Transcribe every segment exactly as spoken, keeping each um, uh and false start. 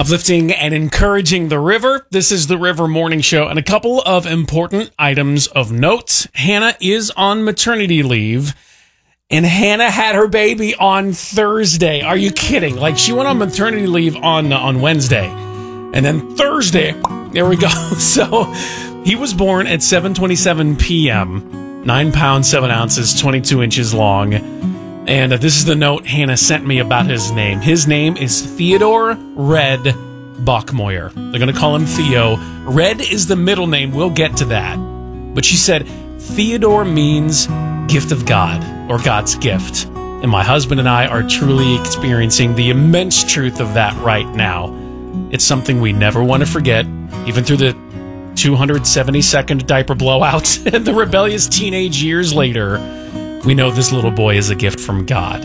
Uplifting and encouraging the river. This is the River Morning Show, and a couple of important items of note. Hannah is on maternity leave, and Hannah had her baby on Thursday. Are you kidding? Like, she went on maternity leave on uh, on Wednesday, and then Thursday, there we go. So he was born at seven twenty-seven p.m., nine pounds, seven ounces, twenty-two inches long. And uh, this is the note Hannah sent me about his name. His name is Theodore Red Bachmoyer. They're going to call him Theo. Red is the middle name. We'll get to that. But she said, Theodore means gift of God, or God's gift. And my husband and I are truly experiencing the immense truth of that right now. It's something we never want to forget, even through the two hundred seventy-second diaper blowouts and the rebellious teenage years later. We know this little boy is a gift from God.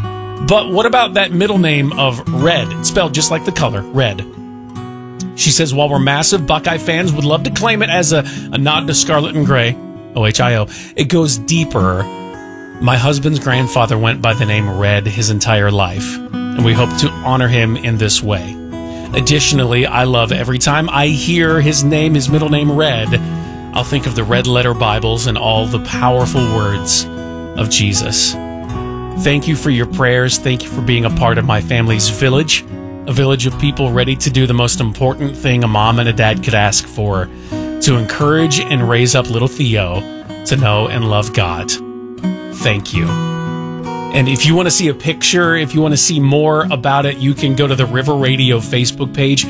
But what about that middle name of Red? It's spelled just like the color, red. She says, while we're massive Buckeye fans, would love to claim it as a, a nod to Scarlet and Gray, O H I O. It goes deeper. My husband's grandfather went by the name Red his entire life, and we hope to honor him in this way. Additionally, I love every time I hear his name, his middle name, Red, I'll think of the red letter Bibles and all the powerful words of Jesus. Thank you for your prayers. Thank you for being a part of my family's village, a village of people ready to do the most important thing a mom and a dad could ask for, to encourage and raise up little Theo to know and love God. Thank you. And if you want to see a picture, if you want to see more about it, you can go to the River Radio Facebook page.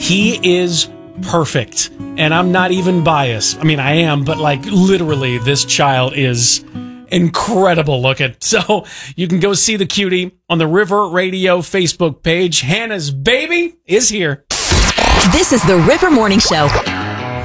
He is perfect. And I'm not even biased. I mean, I am, but like literally this child is incredible looking. So you can go see the cutie on the River Radio Facebook page. Hannah's baby is here. This is the River Morning Show.